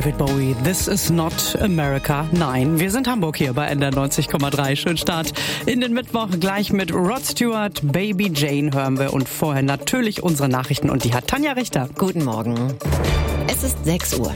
David Bowie, This is not America. Nein, wir sind Hamburg hier bei NDR 90,3. Schönen Start in den Mittwoch. Gleich mit Rod Stewart, Baby Jane hören wir und vorher natürlich unsere Nachrichten und die hat Tanja Richter. Guten Morgen. Es ist 6 Uhr.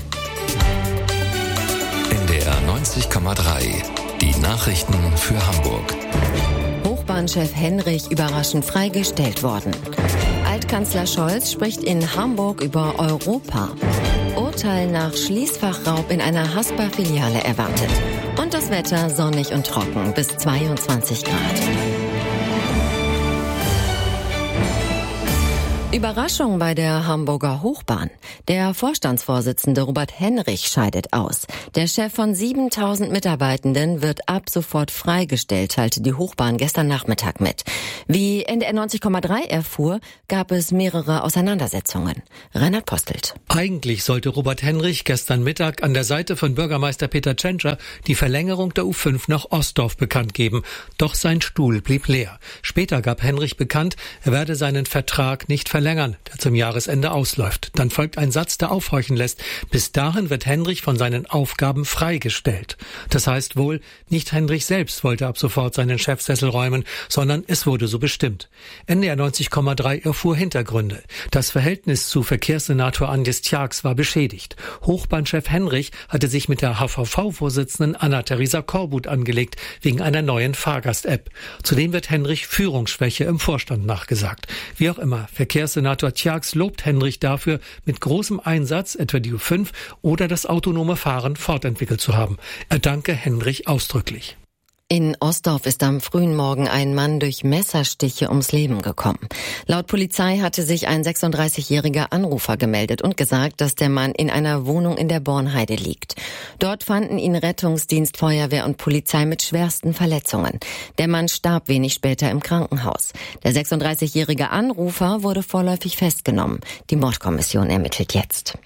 NDR 90,3. Die Nachrichten für Hamburg. Hochbahnchef Henrich überraschend freigestellt worden. Altkanzler Scholz spricht in Hamburg über Europa. Urteil nach Schließfachraub in einer Haspa-Filiale erwartet. Und das Wetter sonnig und trocken bis 22 Grad. Überraschung bei der Hamburger Hochbahn. Der Vorstandsvorsitzende Robert Henrich scheidet aus. Der Chef von 7000 Mitarbeitenden wird ab sofort freigestellt, teilte die Hochbahn gestern Nachmittag mit. Wie NDR 90,3 erfuhr, gab es mehrere Auseinandersetzungen. Reinhard Postelt. Eigentlich sollte Robert Henrich gestern Mittag an der Seite von Bürgermeister Peter Tschentscher die Verlängerung der U5 nach Ostdorf bekannt geben. Doch sein Stuhl blieb leer. Später gab Henrich bekannt, er werde seinen Vertrag nicht verlängern, der zum Jahresende ausläuft. Dann folgt ein Satz, der aufhorchen lässt. Bis dahin wird Henrich von seinen Aufgaben freigestellt. Das heißt wohl, nicht Henrich selbst wollte ab sofort seinen Chefsessel räumen, sondern es wurde so bestimmt. NDR 90,3 erfuhr Hintergründe. Das Verhältnis zu Verkehrssenator Andjes Tjax war beschädigt. Hochbahnchef Henrich hatte sich mit der HVV-Vorsitzenden Anna-Theresa Korbut angelegt, wegen einer neuen Fahrgast-App. Zudem wird Henrich Führungsschwäche im Vorstand nachgesagt. Wie auch immer, Verkehrssenator Tjax lobt Henrich dafür, mit großem Einsatz etwa die U5 oder das autonome Fahren fortentwickelt zu haben. Er danke Henrich ausdrücklich. In Ostdorf ist am frühen Morgen ein Mann durch Messerstiche ums Leben gekommen. Laut Polizei hatte sich ein 36-jähriger Anrufer gemeldet und gesagt, dass der Mann in einer Wohnung in der Bornheide liegt. Dort fanden ihn Rettungsdienst, Feuerwehr und Polizei mit schwersten Verletzungen. Der Mann starb wenig später im Krankenhaus. Der 36-jährige Anrufer wurde vorläufig festgenommen. Die Mordkommission ermittelt jetzt.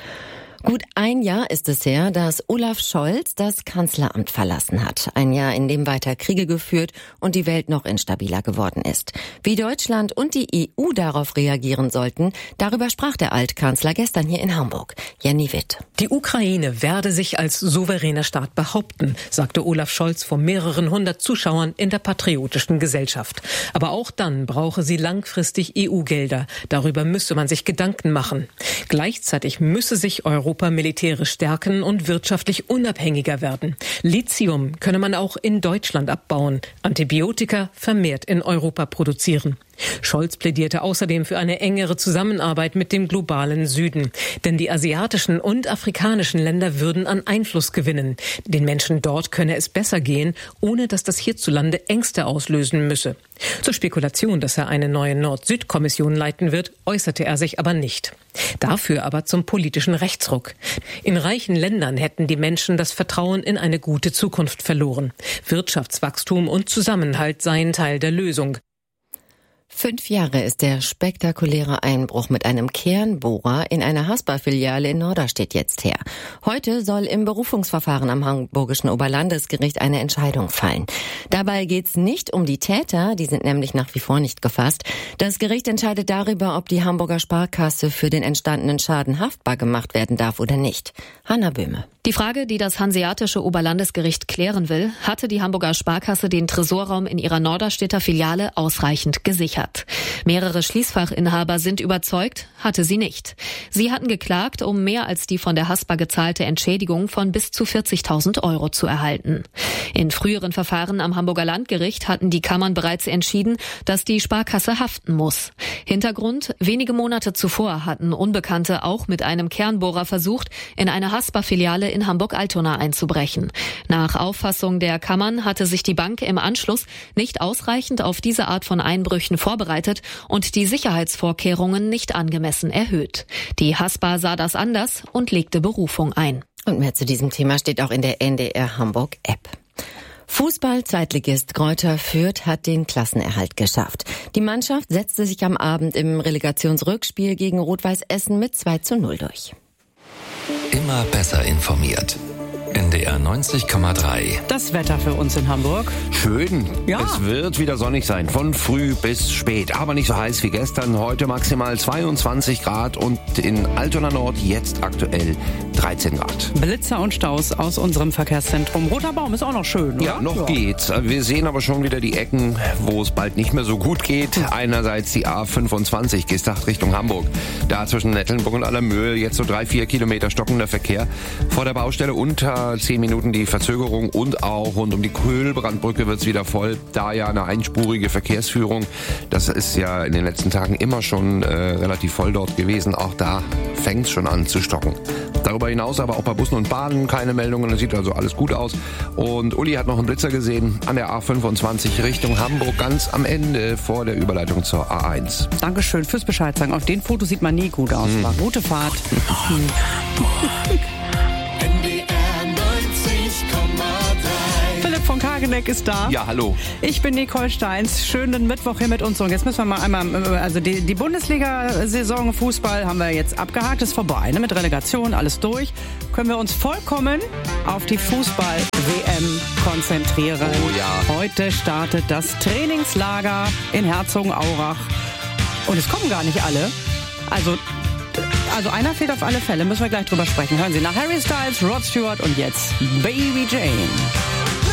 Gut ein Jahr ist es her, dass Olaf Scholz das Kanzleramt verlassen hat. Ein Jahr, in dem weiter Kriege geführt und die Welt noch instabiler geworden ist. Wie Deutschland und die EU darauf reagieren sollten, darüber sprach der Altkanzler gestern hier in Hamburg. Jenny Witt. Die Ukraine werde sich als souveräner Staat behaupten, sagte Olaf Scholz vor mehreren hundert Zuschauern in der Patriotischen Gesellschaft. Aber auch dann brauche sie langfristig EU-Gelder. Darüber müsse man sich Gedanken machen. Gleichzeitig müsse sich Europa militärisch stärken und wirtschaftlich unabhängiger werden. Lithium könne man auch in Deutschland abbauen, Antibiotika vermehrt in Europa produzieren. Scholz plädierte außerdem für eine engere Zusammenarbeit mit dem globalen Süden. Denn die asiatischen und afrikanischen Länder würden an Einfluss gewinnen. Den Menschen dort könne es besser gehen, ohne dass das hierzulande Ängste auslösen müsse. Zur Spekulation, dass er eine neue Nord-Süd-Kommission leiten wird, äußerte er sich aber nicht. Dafür aber zum politischen Rechtsruck. In reichen Ländern hätten die Menschen das Vertrauen in eine gute Zukunft verloren. Wirtschaftswachstum und Zusammenhalt seien Teil der Lösung. 5 Jahre ist der spektakuläre Einbruch mit einem Kernbohrer in einer Haspa-Filiale in Norderstedt jetzt her. Heute soll im Berufungsverfahren am Hamburgischen Oberlandesgericht eine Entscheidung fallen. Dabei geht's nicht um die Täter, die sind nämlich nach wie vor nicht gefasst. Das Gericht entscheidet darüber, ob die Hamburger Sparkasse für den entstandenen Schaden haftbar gemacht werden darf oder nicht. Hanna Böhme. Die Frage, die das Hanseatische Oberlandesgericht klären will, hatte die Hamburger Sparkasse den Tresorraum in ihrer Norderstedter Filiale ausreichend gesichert. Mehrere Schließfachinhaber sind überzeugt, hatte sie nicht. Sie hatten geklagt, um mehr als die von der Haspa gezahlte Entschädigung von bis zu 40.000 € zu erhalten. In früheren Verfahren am Hamburger Landgericht hatten die Kammern bereits entschieden, dass die Sparkasse haften muss. Hintergrund: wenige Monate zuvor hatten Unbekannte auch mit einem Kernbohrer versucht, in eine Haspa-Filiale in Hamburg-Altona einzubrechen. Nach Auffassung der Kammern hatte sich die Bank im Anschluss nicht ausreichend auf diese Art von Einbrüchen vorbereitet und die Sicherheitsvorkehrungen nicht angemessen erhöht. Die Haspa sah das anders und legte Berufung ein. Und mehr zu diesem Thema steht auch in der NDR Hamburg App. Fußball-Zweitligist Greuther Fürth hat den Klassenerhalt geschafft. Die Mannschaft setzte sich am Abend im Relegationsrückspiel gegen Rot-Weiß Essen mit 2:0 durch. Immer besser informiert. NDR 90,3. Das Wetter für uns in Hamburg. Schön. Ja. Es wird wieder sonnig sein, von früh bis spät. Aber nicht so heiß wie gestern. Heute maximal 22 Grad und in Altona Nord jetzt aktuell 13 Grad. Blitzer und Staus aus unserem Verkehrszentrum. Roter Baum ist auch noch schön, oder? Ja, noch geht's. Wir sehen aber schon wieder die Ecken, wo es bald nicht mehr so gut geht. Einerseits die A25, Gestacht Richtung Hamburg. Da zwischen Nettelnburg und Allermöhl jetzt so 3-4 Kilometer stockender Verkehr. Vor der Baustelle unter 10 Minuten die Verzögerung und auch rund um die Kühlbrandbrücke wird's wieder voll. Da ja eine einspurige Verkehrsführung. Das ist ja in den letzten Tagen immer schon relativ voll dort gewesen. Auch da fängt's schon an zu stocken. Darüber hinaus aber auch bei Bussen und Bahnen keine Meldungen. Das sieht also alles gut aus. Und Uli hat noch einen Blitzer gesehen an der A25 Richtung Hamburg, ganz am Ende vor der Überleitung zur A1. Dankeschön fürs Bescheid sagen. Auf den Fotos sieht man nie gut aus. War gute Fahrt. Philipp von Kageneck ist da. Ja, hallo. Ich bin Nicole Steins. Schönen Mittwoch hier mit uns. Und jetzt müssen wir mal einmal, also die Bundesliga-Saison Fußball haben wir jetzt abgehakt. Ist vorbei, ne? Mit Relegation, alles durch. Können wir uns vollkommen auf die Fußball-WM konzentrieren. Oh ja. Heute startet das Trainingslager in Herzogenaurach. Und es kommen gar nicht alle. Also einer fehlt auf alle Fälle. Müssen wir gleich drüber sprechen. Hören Sie nach Harry Styles, Rod Stewart und jetzt Baby Jane.